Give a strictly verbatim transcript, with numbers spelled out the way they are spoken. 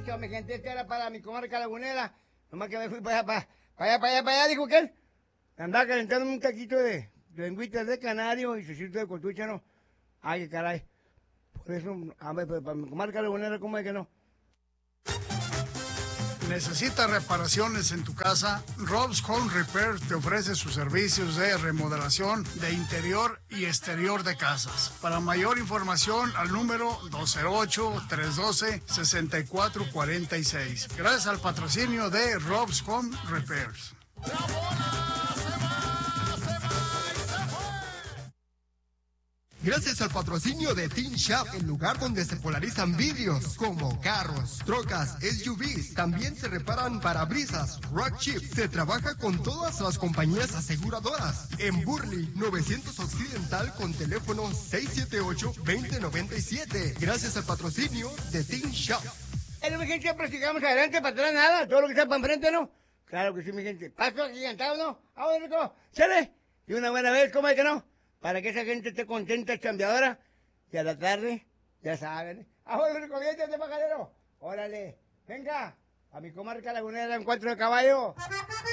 eso, mi gente, esto era para mi comarca lagunera. Nomás que me fui para allá, para, para allá, para allá, para allá, dijo que él. Andaba calentando un taquito de, de lengüitas de canario y sucito de cotucha, ¿no? Ay, caray. Por eso, a ver, para mi comarca lagunera, ¿cómo es que no? ¿Necesitas reparaciones en tu casa? Rob's Home Repair te ofrece sus servicios de remodelación de interior y exterior de casas. Para mayor información, al número dos cero ocho, tres uno dos, seis cuatro cuatro seis. Gracias al patrocinio de Rob's Home Repairs. Gracias al patrocinio de Teen Shop, el lugar donde se polarizan vidrios como carros, trocas, S U Vs. También se reparan parabrisas, rock chips. Se trabaja con todas las compañías aseguradoras. En Burley, novecientos Occidental con teléfono seis siete ocho, dos cero nueve siete. Gracias al patrocinio de Teen Shop. Eh, mi gente, siempre sigamos adelante, para atrás nada, todo lo que está para enfrente, ¿no? Claro que sí, mi gente. Paso agigantado, ¿no? Vamos, rico, sale. Y una buena vez, ¿cómo es que no? Para que esa gente esté contenta, chambeadora. Y a la tarde, ya saben. ¡Vamos, rico, viéntate, de majadero! Órale, venga, a mi comarca lagunera en cuatro de caballo.